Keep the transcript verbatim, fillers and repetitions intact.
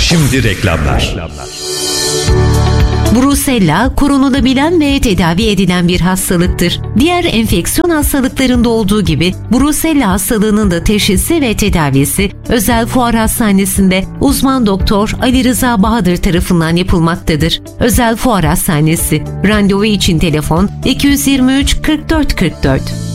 Şimdi reklamlar. Brusella korunulabilen ve tedavi edilen bir hastalıktır. Diğer enfeksiyon hastalıklarında olduğu gibi Brusella hastalığının da teşhisi ve tedavisi Özel Fuar Hastanesi'nde uzman doktor Ali Rıza Bahadır tarafından yapılmaktadır. Özel Fuar Hastanesi. Randevu için telefon iki yüz yirmi üç kırk dört kırk dört.